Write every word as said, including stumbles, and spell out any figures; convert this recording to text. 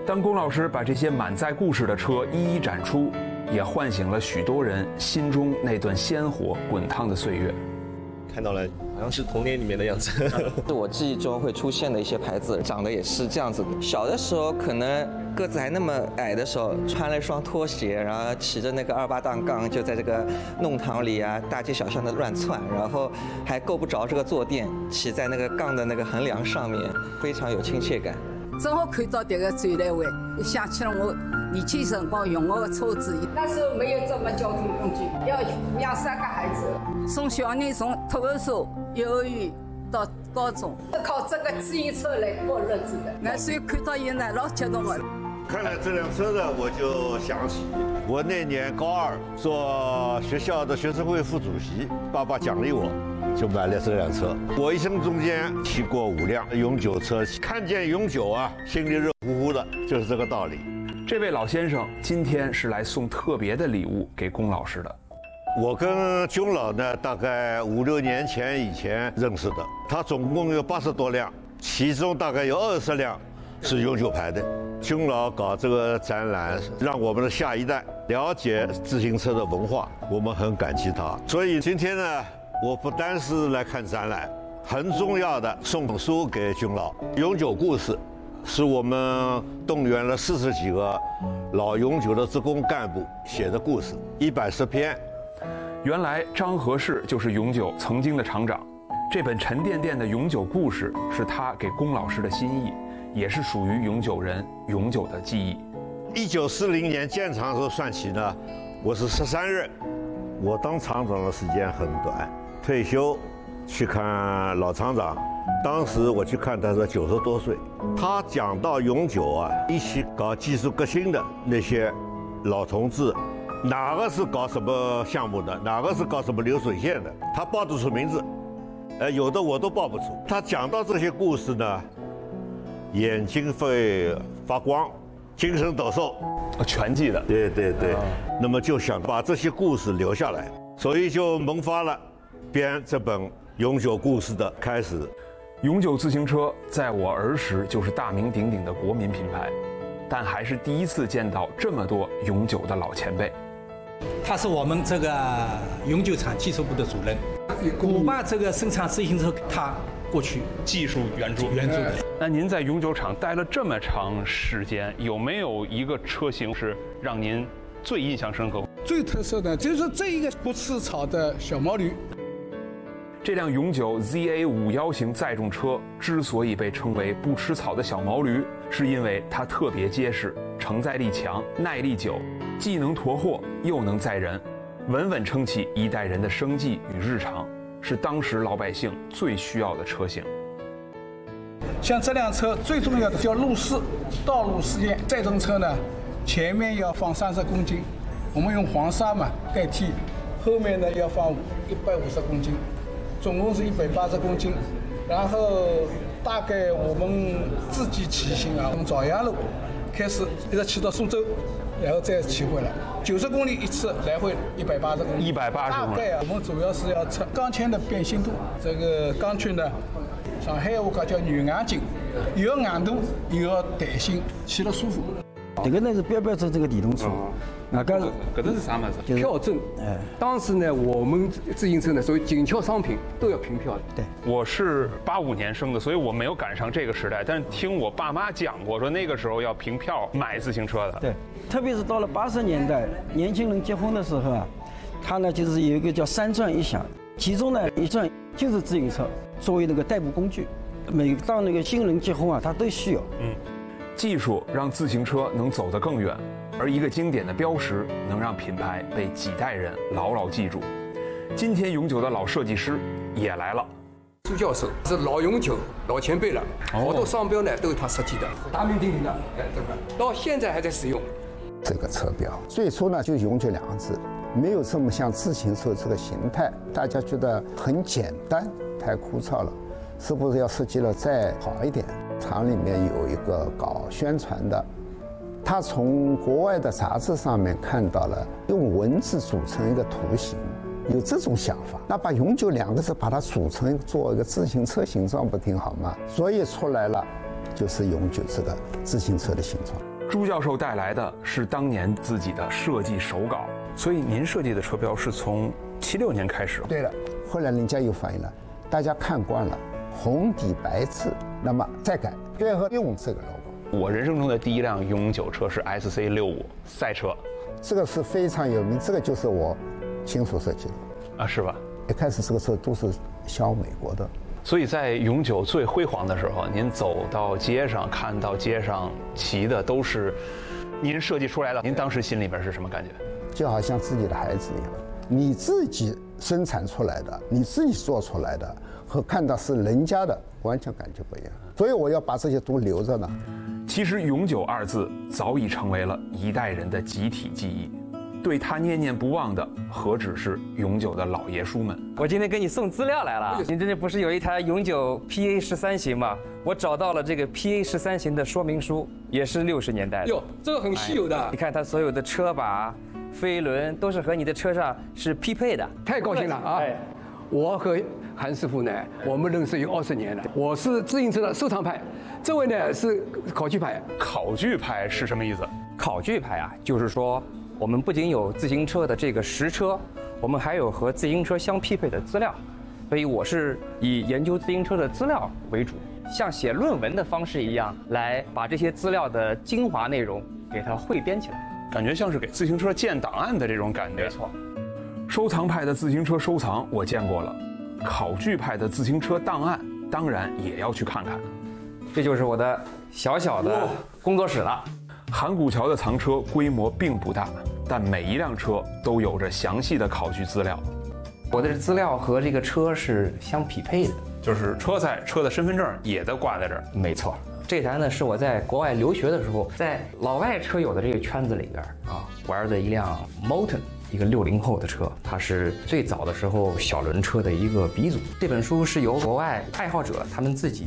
当龚老师把这些满载故事的车一一展出，也唤醒了许多人心中那段鲜活滚烫的岁月。 看到了，好像是童年里面的样子。 是我记忆中会出现的一些牌子，长得也是这样子的。小的时候可能个子还那么矮的时候，穿了一双拖鞋，然后骑着那个二八档杠，就在这个弄堂里啊、大街小巷的乱窜，然后还够不着这个坐垫，骑在那个杠的那个横梁上面，非常有亲切感。 正好看到这个展览会，想起了我年轻辰光用我的车子。那时候没有这么交通工具，要抚养三个孩子，送小人从托儿所、幼儿园到高中，是靠这个自行车来过日子的。那所以看到现在老激动了。 看了这辆车呢，我就想起我那年高二做学校的学生会副主席，爸爸奖励我，就买了这辆车。我一生中间骑过五辆永久车，看见永久啊，心里热乎乎的，就是这个道理。 这位老先生今天是来送特别的礼物给龚老师的。 我跟龚老呢，大概五六年前以前认识的，他总共有八十多辆，其中大概有二十辆是永久牌的。龚老搞这个展览，让我们的下一代了解自行车的文化，我们很感激他。所以今天呢，我不单是来看展览，很重要的送本书给龚老，《永久故事》是我们动员了四十几个老永久的职工干部写的故事，一百十篇。 原来张和氏就是永久曾经的厂长，这本沉甸甸的永久故事是他给龚老师的心意，也是属于永久人永久的记忆。 一九四零年建厂时候算起呢，我是十三任，我当厂长的时间很短，退休去看老厂长，当时我去看他是九十多岁。他讲到永久啊，一起搞技术革新的那些老同志，哪个是搞什么项目的，哪个是搞什么流水线的，他报得出名字，呃，有的我都报不出。他讲到这些故事呢，眼睛会发光，精神抖擞， 全记得。 对对对，啊、那么就想把这些故事留下来，所以就萌发了编这本永久故事的开始。 永久自行车在我儿时就是大名鼎鼎的国民品牌，但还是第一次见到这么多永久的老前辈。 他是我们这个永久厂技术部的主任，我爸这个生产自行车，他过去技术援助援助的。 那您在永久厂待了这么长时间，有没有一个车型是让您最印象深刻？ 最特色的就是这一个不吃草的小毛驴。 这辆永久 Z A 五幺型载重车之所以被称为不吃草的小毛驴，是因为它特别结实，承载力强，耐力久，既能驮货又能载人，稳稳撑起一代人的生计与日常，是当时老百姓最需要的车型。 像这辆车最重要的叫路试，道路试验。载重车呢，前面要放三十公斤，我们用黄沙嘛代替，后面呢要放一百五十公斤。总共是一百八十公斤，然后大概我们自己骑行啊，从枣阳路开始一直骑到苏州，然后再骑回来，九十公里一次，来回一百八十公里。 一百八十公里。 大概啊，我们主要是要测钢圈的变形度。这个钢圈呢，上海话讲叫软硬劲，又要硬度，又要弹性，骑得舒服。 这个呢是标标准这个电动车。 啊，搿是搿都是啥么子？ 票证。哎，当时呢，我们自行车呢，属于紧俏商品，都要凭票的。 对， 我是八五年生的，所以我没有赶上这个时代。但是听我爸妈讲过，说那个时候要凭票买自行车的。 对，特别是到了八十年代，年轻人结婚的时候啊，他呢就是有一个叫三转一响，其中呢一转就是自行车作为那个代步工具。每当那个新人结婚啊，他都需要。 嗯，技术让自行车能走得更远。而一个经典的标识能让品牌被几代人牢牢记住。今天永久的老设计师也来了。 朱教授是老永久、老前辈了，好多商标呢都是他设计的，大名鼎鼎的，哎，这个到现在还在使用。 这个车标最初呢就永久两个字，没有这么像自行车这个形态，大家觉得很简单，太枯燥了，是不是要设计了再好一点？厂里面有一个搞宣传的。他从国外的杂志上面看到了用文字组成一个图形，有这种想法，那把永久两个字把它组成做一个自行车形状不挺好吗？所以出来了就是永久这个自行车的形状。 朱教授带来的是当年自己的设计手稿，所以您设计的车标是从七六年开始。 对了，后来人家又反映了，大家看惯了红底白字，那么再改，最后用这个 logo。 我人生中的第一辆永久车是 S C 六五赛车， 这个是非常有名，这个就是我亲手设计的啊，是吧？ 一开始这个车都是销美国的。 所以在永久最辉煌的时候，您走到街上，看到街上骑的都是您设计出来的，您当时心里边是什么感觉？ 就好像自己的孩子一样，你自己生产出来的，你自己做出来的，和看到是人家的，完全感觉不一样。所以我要把这些都留着呢。 其实“永久”二字早已成为了一代人的集体记忆。对他念念不忘的，何止是永久的老爷叔们？ 我今天给你送资料来了。您这里不是有一台永久 P A 十三型吗？我找到了这个 P A 十三型的说明书，也是六十年代的。 哟，这个很稀有的。 哎、你看它所有的车把、飞轮都是和你的车上是匹配的。 太高兴了啊！哎、我和韩师傅呢，我们认识有二十年了。我是自行车的收藏派，这位呢是考据派。 考据派是什么意思？ 考据派啊，就是说。我们不仅有自行车的这个实车，我们还有和自行车相匹配的资料，所以我是以研究自行车的资料为主，像写论文的方式一样，来把这些资料的精华内容给它汇编起来， 感觉像是给自行车建档案的这种感觉。 没错， 收藏派的自行车收藏我见过了，考据派的自行车档案当然也要去看看。 这就是我的小小的工作室了。 韩古桥的藏车规模并不大，但每一辆车都有着详细的考据资料。 我的资料和这个车是相匹配的， 就是车载车的身份证也都挂在这儿。 没错，这台呢是我在国外留学的时候，在老外车友的这个圈子里边啊玩的一辆 Moulton， 一个六零后的车，它是最早的时候小轮车的一个鼻祖。这本书是由国外爱好者他们自己